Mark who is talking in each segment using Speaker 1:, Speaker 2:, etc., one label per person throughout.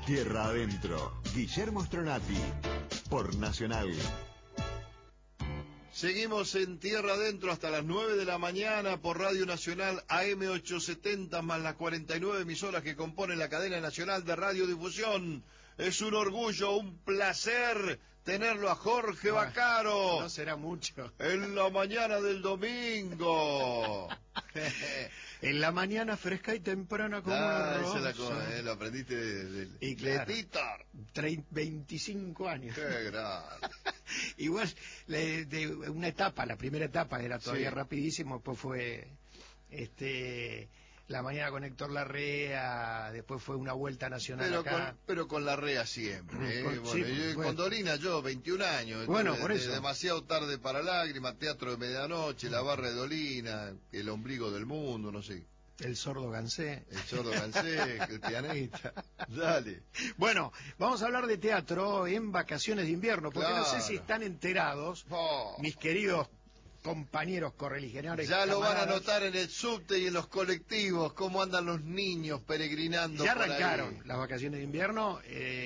Speaker 1: Tierra Adentro, Guillermo Stronati, por Nacional.
Speaker 2: Seguimos en Tierra Adentro hasta las 9 de la mañana por Radio Nacional AM870 más las 49 emisoras que componen la cadena nacional de radiodifusión. Es un orgullo, un placer tenerlo a Jorge Vaccaro.
Speaker 3: No será mucho.
Speaker 2: En la mañana del domingo.
Speaker 3: En la mañana fresca y temprana como una rosa.
Speaker 2: Esa es la cosa, lo aprendiste de
Speaker 3: claro,
Speaker 2: Titor.
Speaker 3: 25 años.
Speaker 2: Qué grande.
Speaker 3: Igual, de una etapa, la primera etapa era todavía rapidísimo, después fue la mañana con Héctor Larrea, después fue una vuelta nacional acá.
Speaker 2: Pero con Larrea siempre. Con Dolina yo, 21 años.
Speaker 3: Bueno, por eso.
Speaker 2: Demasiado tarde para lágrimas, Teatro de Medianoche, La Barra de Dolina, El Ombligo del Mundo, no sé.
Speaker 3: El sordo Gansé.
Speaker 2: El sordo Gansé, el pianista. Dale.
Speaker 3: Bueno, vamos a hablar de teatro en vacaciones de invierno, porque no sé si están enterados, mis queridos compañeros correligionarios.
Speaker 2: Ya lo van a notar en el subte y en los colectivos, cómo andan los niños peregrinando.
Speaker 3: Ya arrancaron las vacaciones de invierno,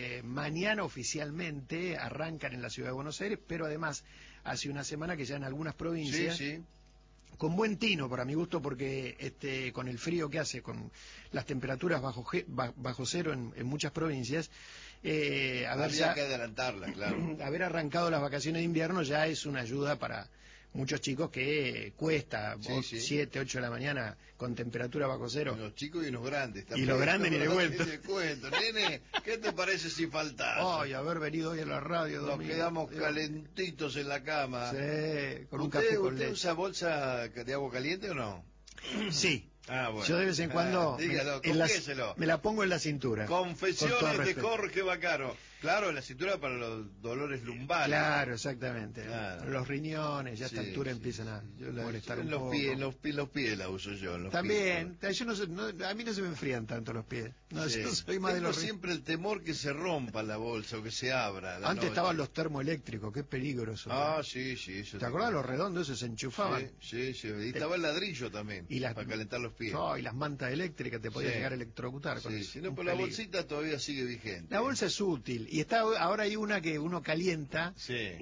Speaker 3: mañana oficialmente arrancan en la ciudad de Buenos Aires, pero además hace una semana que ya en algunas provincias...
Speaker 2: Sí.
Speaker 3: Con buen tino, para mi gusto, porque con el frío que hace, con las temperaturas bajo cero en muchas provincias,
Speaker 2: había que adelantarla, claro.
Speaker 3: Haber arrancado las vacaciones de invierno ya es una ayuda para muchos chicos que cuesta 7, 8 de la mañana con temperatura bajo cero.
Speaker 2: Unos chicos y unos grandes también.
Speaker 3: Y los grandes ni de vuelta.
Speaker 2: Nene, ¿qué te parece si faltás?
Speaker 3: Ay, haber venido hoy a la radio.
Speaker 2: Nos quedamos calentitos en la cama.
Speaker 3: Sí, con un café con leche.
Speaker 2: ¿Usted usa bolsa de agua caliente o no?
Speaker 3: Sí.
Speaker 2: Bueno.
Speaker 3: Yo de vez en cuando
Speaker 2: dígalo,
Speaker 3: me la pongo en la cintura.
Speaker 2: Confesiones de Jorge Vaccaro. Claro, en la cintura para los dolores lumbares.
Speaker 3: Claro, exactamente. Claro. Los riñones ya a esta altura empiezan a molestar un poco.
Speaker 2: En los pies la uso yo.
Speaker 3: También, yo a mí no se me enfrían tanto los pies. No, yo soy más de los
Speaker 2: siempre el temor que se rompa la bolsa o que se abra.
Speaker 3: Antes estaban los termoeléctricos, qué peligroso.
Speaker 2: Sí. Eso
Speaker 3: ¿Te acordás los redondos? Esos se enchufaban.
Speaker 2: Sí. Y estaba el ladrillo también, para calentar los pies.
Speaker 3: Y las mantas eléctricas te podían llegar a electrocutar.
Speaker 2: Pero la bolsita todavía sigue vigente.
Speaker 3: La bolsa es útil. Y ahora hay una que uno calienta,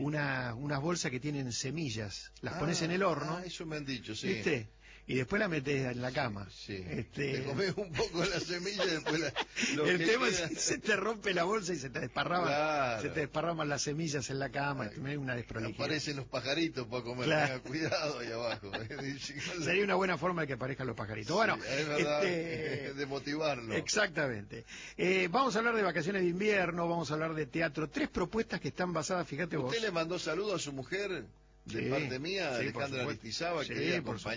Speaker 3: unas bolsas que tienen semillas. Las pones en el horno.
Speaker 2: Eso me han dicho, sí.
Speaker 3: ¿Viste? Y después la metes en la cama.
Speaker 2: Te comes un poco la semilla y después
Speaker 3: el tema es que se te rompe la bolsa y se te desparraman las semillas en la cama. Es una desprolijidad.
Speaker 2: Aparecen los pajaritos para comer. Tenga cuidado ahí abajo.
Speaker 3: Sería una buena forma de que aparezcan los pajaritos. Bueno,
Speaker 2: es verdad, de motivarlo.
Speaker 3: Exactamente. Vamos a hablar de vacaciones de invierno, vamos a hablar de teatro. 3 propuestas que están basadas, fíjate vos.
Speaker 2: ¿Usted le mandó saludos a su mujer? De parte mía, Alejandra Listizaba, que acompañó